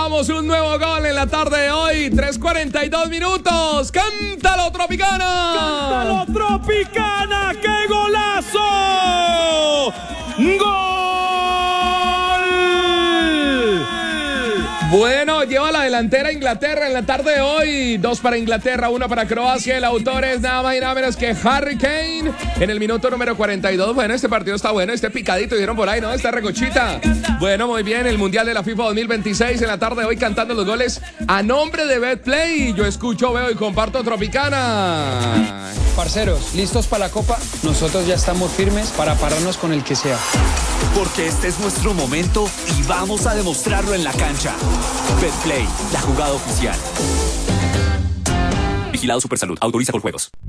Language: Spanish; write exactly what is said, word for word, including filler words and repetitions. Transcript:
Sumamos un nuevo gol en la tarde de hoy. tres cuarenta y dos minutos. ¡Cántalo, Tropicana! ¡Cántalo, Tropicana! ¡Qué golazo! ¡Gol! Bueno, lleva la delantera Inglaterra en la tarde de hoy. Dos para Inglaterra, uno para Croacia. El autor es nada más y nada menos que Harry Kane en el minuto número cuarenta y dos. Bueno, este partido está bueno, este picadito, dijeron por ahí, ¿no? Esta recochita. Bueno, muy bien, el Mundial de la FIFA dos mil veintiséis en la tarde de hoy cantando los goles a nombre de Betplay. Yo escucho, veo y comparto Tropicana. Parceros, ¿listos para la Copa? Nosotros ya estamos firmes para pararnos con el que sea. Porque este es nuestro momento y vamos a demostrarlo en la cancha. Betplay, la jugada oficial. Vigilado Supersalud, autoriza por juegos.